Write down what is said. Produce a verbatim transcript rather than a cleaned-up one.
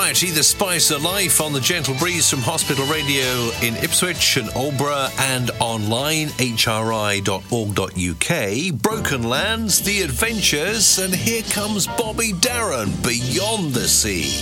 Variety, the spice of life on the Gentle Breeze from Hospital Radio in Ipswich and Aldeburgh and online, h r i dot org dot u k. Broken Lands, The Adventures, and here comes Bobby Darin, Beyond the Sea.